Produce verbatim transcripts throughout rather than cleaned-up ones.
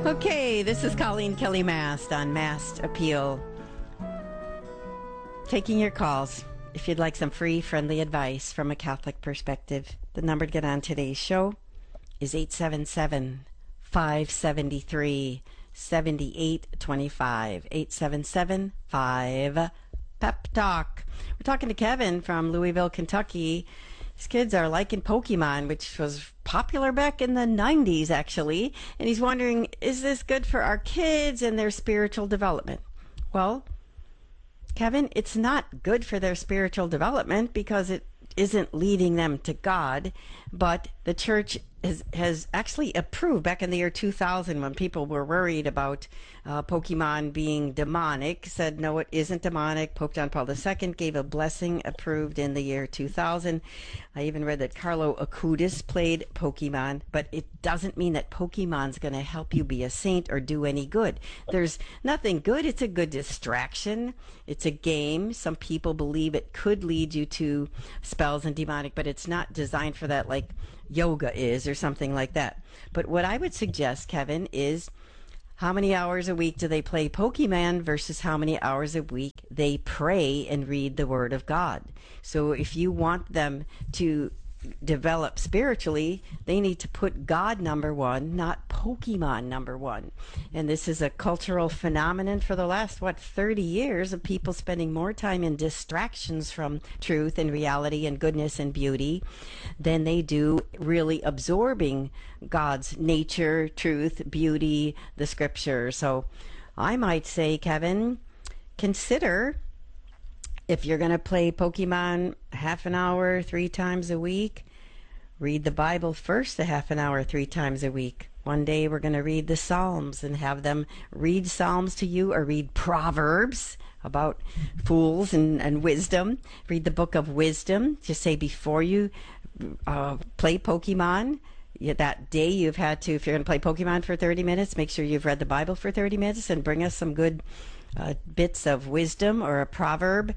Okay, this is Colleen Kelly Mast on Mast Appeal. Taking your calls. If you'd like some free, friendly advice from a Catholic perspective, the number to get on today's show is eight seven seven, five seven three, seven eight two five. eight seven seven, five, Pep Talk. We're talking to Kevin from Louisville, Kentucky. His kids are liking Pokemon, which was popular back in the nineties, actually. And he's wondering, is this good for our kids and their spiritual development? Well, Kevin, it's not good for their spiritual development because it isn't leading them to God, but the church has, has actually approved back in the year two thousand when people were worried about uh, Pokemon being demonic, said no, it isn't demonic. Pope John Paul the Second gave a blessing approved in the year two thousand. I even read that Carlo Acutis played Pokemon, but it doesn't mean that Pokemon's going to help you be a saint or do any good. There's nothing good. It's a good distraction. It's a game. Some people believe it could lead you to spells and demonic, but it's not designed for that like yoga is or something like that. But what I would suggest, Kevin, is how many hours a week do they play Pokemon versus how many hours a week they pray and read the Word of God. So if you want them to develop spiritually, they need to put God number one, not Pokemon number one. And this is a cultural phenomenon for the last, what, thirty years of people spending more time in distractions from truth and reality and goodness and beauty than they do really absorbing God's nature, truth, beauty, the scripture. So I might say, Kevin, consider if you're going to play Pokemon half an hour, three times a week, read the Bible first a half an hour, three times a week. One day we're going to read the Psalms and have them read Psalms to you or read Proverbs about fools and, and wisdom. Read the book of wisdom. Just say before you uh, play Pokemon, that day you've had to, if you're going to play Pokemon for thirty minutes, make sure you've read the Bible for thirty minutes and bring us some good uh, bits of wisdom or a proverb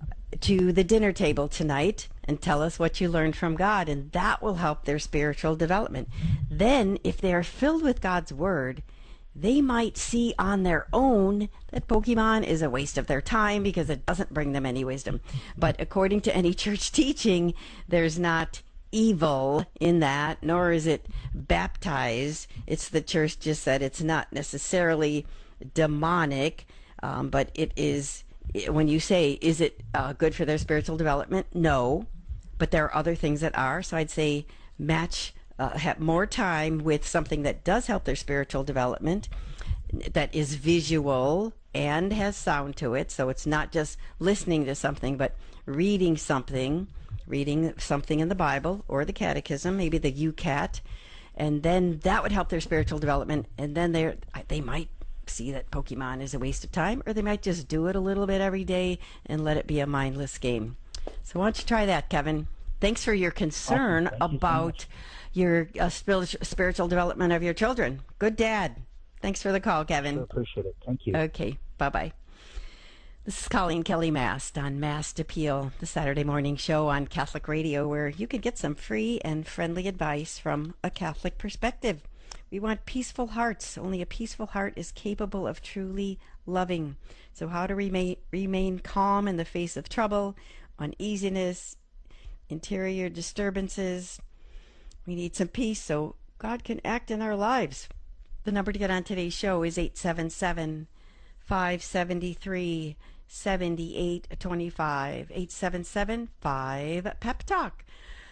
to the dinner table tonight and tell us what you learned from God, and that will help their spiritual development. Then, if they are filled with God's Word, they might see on their own that Pokemon is a waste of their time because it doesn't bring them any wisdom. But according to any church teaching, there's not evil in that, nor is it baptized. It's the church just said it's not necessarily demonic, um, but it is. When you say, is it uh, good for their spiritual development? No, but there are other things that are. So I'd say match, uh, have more time with something that does help their spiritual development, that is visual and has sound to it. So it's not just listening to something, but reading something, reading something in the Bible or the Catechism, maybe the U CAT, and then that would help their spiritual development. And then they they might see that Pokemon is a waste of time, or they might just do it a little bit every day and let it be a mindless game. So why don't you try that, Kevin? Thanks for your concern awesome. about you so your uh, spiritual development of your children. Good dad. Thanks for the call, Kevin. I appreciate it. Thank you. Okay, bye-bye. This is Colleen Kelly Mast on Mast Appeal, the Saturday morning show on Catholic Radio where you can get some free and friendly advice from a Catholic perspective. We want peaceful hearts. Only a peaceful heart is capable of truly loving. So how to remain, remain calm in the face of trouble, uneasiness, interior disturbances. We need some peace so God can act in our lives. The number to get on today's show is eight seven seven, five seven three, seven eight two five. eight seven seven, five, Pep Talk.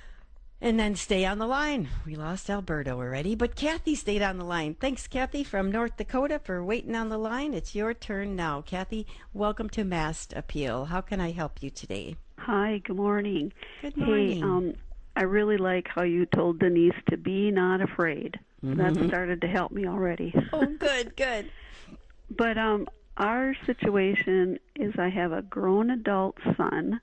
And then stay on the line. We lost Alberto already, but Kathy stayed on the line. Thanks, Kathy, from North Dakota for waiting on the line. It's your turn now. Kathy, welcome to Mast Appeal. How can I help you today? Hi, good morning. Good morning. Hey, um, I really like how you told Denise to be not afraid. Mm-hmm. That started to help me already. Oh, good, good. But um, our situation is I have a grown adult son,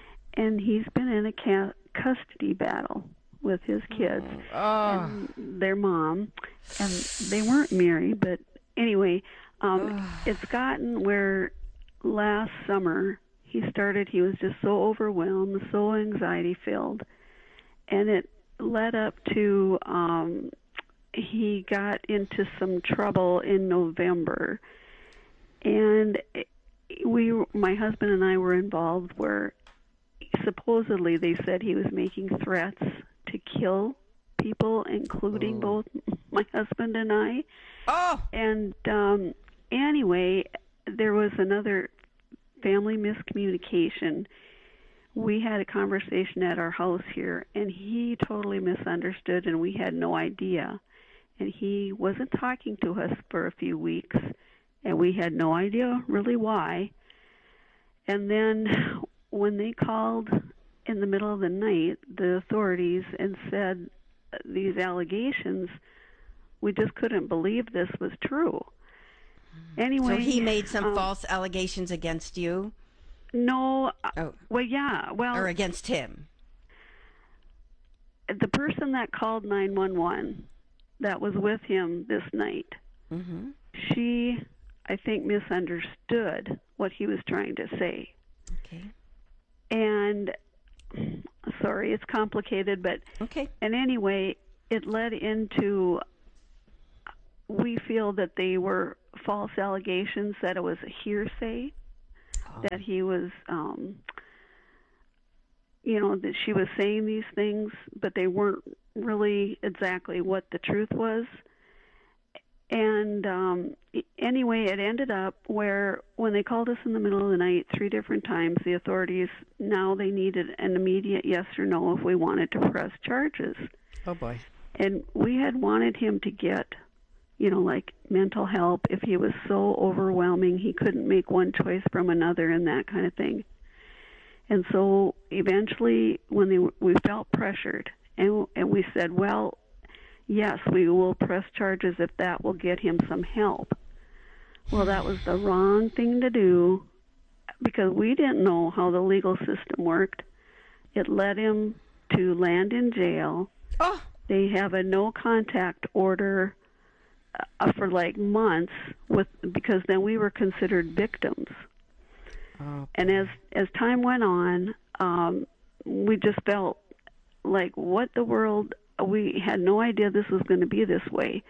and he's been in a ca- custody battle with his kids oh. and their mom, and they weren't married, but anyway, um, it's gotten where last summer he started, he was just so overwhelmed, so anxiety filled, and it led up to um, he got into some trouble in November, and we, my husband and I were involved where supposedly they said he was making threats to kill people, including oh. both my husband and I. Oh! And um, anyway, there was another family miscommunication. We had a conversation at our house here, and he totally misunderstood, and we had no idea. And he wasn't talking to us for a few weeks, and we had no idea really why. And then when they called in the middle of the night, the authorities, and said these allegations, we just couldn't believe this was true. Anyway, so he made some um, false allegations against you? No. Oh. Well, yeah. Well, or against him? The person that called nine one one that was with him this night, mm-hmm. she, I think, misunderstood what he was trying to say. Okay. And, sorry, it's complicated, but... Okay. And anyway, it led into... We feel that they were false allegations, that it was a hearsay, oh. that he was, um, you know, that she was saying these things, but they weren't really exactly what the truth was. And um, anyway, it ended up where when they called us in the middle of the night three different times, the authorities, now they needed an immediate yes or no if we wanted to press charges. Oh, boy. And we had wanted him to get... you know, like mental help if he was so overwhelming he couldn't make one choice from another and that kind of thing. And so eventually when they, we felt pressured and, and we said, well, yes, we will press charges if that will get him some help. Well, that was the wrong thing to do because we didn't know how the legal system worked. It led him to land in jail. Oh. They have a no contact order Uh, for like months, with because then we were considered victims. Oh, and as as time went on, um, we just felt like, what the world? We had no idea this was going to be this way.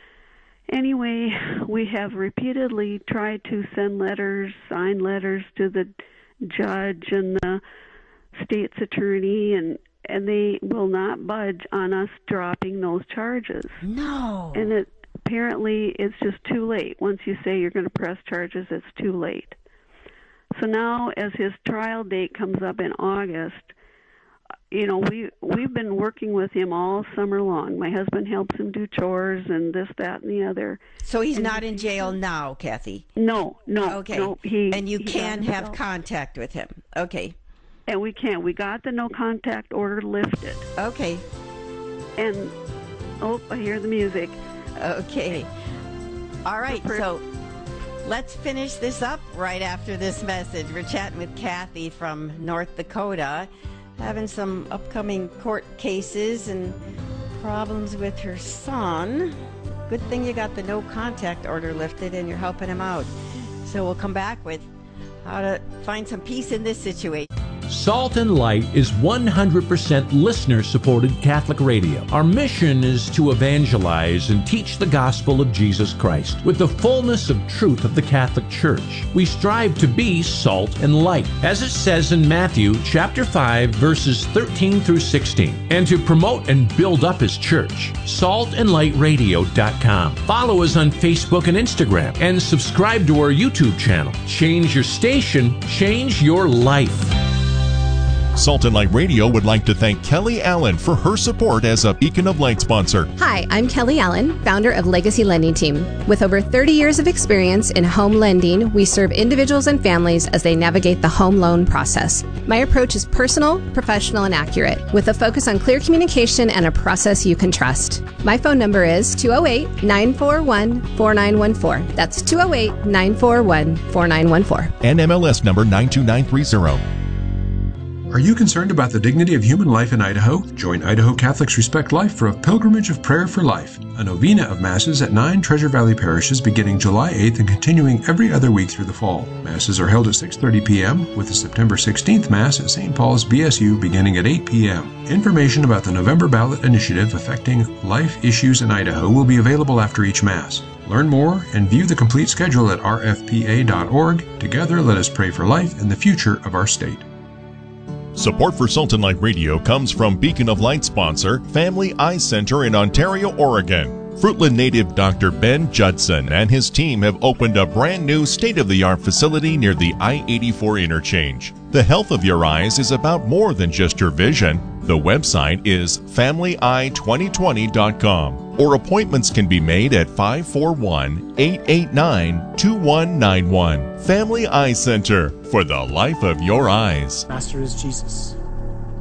Anyway, we have repeatedly tried to send letters, sign letters to the judge and the state's attorney, and and they will not budge on us dropping those charges. No. And it apparently it's just too late. Once you say you're going to press charges, it's too late. So now as his trial date comes up in August, you know, we, we've been working with him all summer long. My husband helps him do chores and this, that, and the other. So he's and not in jail now, Kathy? No, no. Okay. No, he, and you he can have himself. contact with him. Okay. And we can. We got the no contact order lifted. Okay. And, oh, I hear the music. Okay. All right, so let's finish this up right after this message. We're chatting with Kathy from North Dakota, having some upcoming court cases and problems with her son. Good thing you got the no contact order lifted and you're helping him out. So we'll come back with how to find some peace in this situation. Salt and Light is one hundred percent listener-supported Catholic radio. Our mission is to evangelize and teach the gospel of Jesus Christ with the fullness of truth of the Catholic Church. We strive to be salt and light, as it says in Matthew chapter five, verses thirteen through sixteen, and to promote and build up His church. salt and light radio dot com. Follow us on Facebook and Instagram, and subscribe to our YouTube channel. Change your station, change your life. Salt and Light Radio would like to thank Kelly Allen for her support as a Beacon of Light sponsor. Hi, I'm Kelly Allen, founder of Legacy Lending Team. With over thirty years of experience in home lending, we serve individuals and families as they navigate the home loan process. My approach is personal, professional, and accurate, with a focus on clear communication and a process you can trust. My phone number is two oh eight, nine four one, four nine one four. That's two oh eight, nine four one, four nine one four. N M L S number nine two nine three zero. Are you concerned about the dignity of human life in Idaho? Join Idaho Catholics Respect Life for a pilgrimage of prayer for life, a novena of masses at nine Treasure Valley parishes beginning July eighth and continuing every other week through the fall. Masses are held at six thirty p.m. with the September sixteenth Mass at Saint Paul's B S U beginning at eight p.m. Information about the November ballot initiative affecting life issues in Idaho will be available after each Mass. Learn more and view the complete schedule at r f p a dot org. Together, let us pray for life and the future of our state. Support for Sultan Light Radio comes from Beacon of Light sponsor Family Eye Center in Ontario, Oregon. Fruitland native Doctor Ben Judson and his team have opened a brand new state-of-the-art facility near the I eighty-four interchange. The health of your eyes is about more than just your vision. The website is family eye twenty twenty dot com, or appointments can be made at five four one, eight eight nine, two one nine one. Family Eye Center, for the life of your eyes. Master is Jesus.